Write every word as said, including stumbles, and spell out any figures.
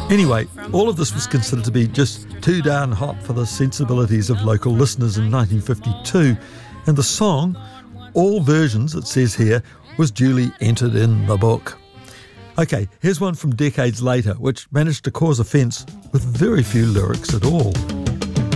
Anyway, all of this was considered to be just too darn hot for the sensibilities of local listeners in nineteen fifty-two, and the song, all versions, it says here, was duly entered in the book. Okay, here's one from decades later, which managed to cause offence with very few lyrics at all.